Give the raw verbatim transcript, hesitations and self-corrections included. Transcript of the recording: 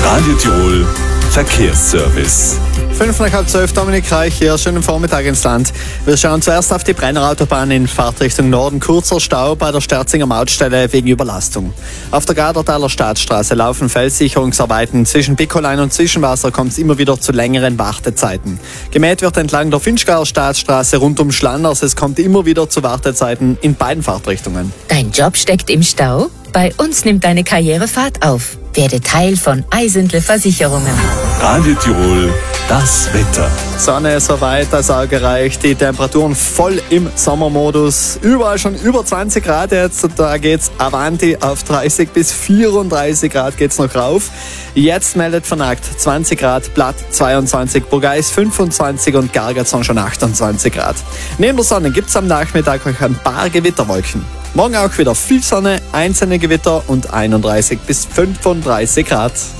Radio Tirol Verkehrsservice. Fünf nach halb zwölf, Dominik Reich hier. Schönen Vormittag ins Land. Wir schauen zuerst auf die Brennerautobahn in Fahrtrichtung Norden. Kurzer Stau bei der Sterzinger Mautstelle wegen Überlastung. Auf der Gardertaler Staatsstraße laufen Felssicherungsarbeiten. Zwischen Bickolein und Zwischenwasser kommt es immer wieder zu längeren Wartezeiten. Gemäht wird entlang der Finchgauer Staatsstraße rund um Schlanners. Es kommt immer wieder zu Wartezeiten in beiden Fahrtrichtungen. Dein Job steckt im Stau? Bei uns nimmt deine Karriere Fahrt auf. Werde Teil von Eisentle Versicherungen. Radio Tirol, das Wetter. Sonne soweit als auch gereicht. Die Temperaturen voll im Sommermodus. Überall schon über zwanzig Grad jetzt. Da geht's Avanti auf dreißig bis vierunddreißig Grad geht's noch rauf. Jetzt meldet Vernagt zwanzig Grad, Platt zweiundzwanzig, Burgeis fünfundzwanzig und Gargazon schon achtundzwanzig Grad. Neben der Sonne gibt's am Nachmittag noch ein paar Gewitterwolken. Morgen auch wieder viel Sonne, einzelne Gewitter und einunddreißig bis fünfunddreißig Grad.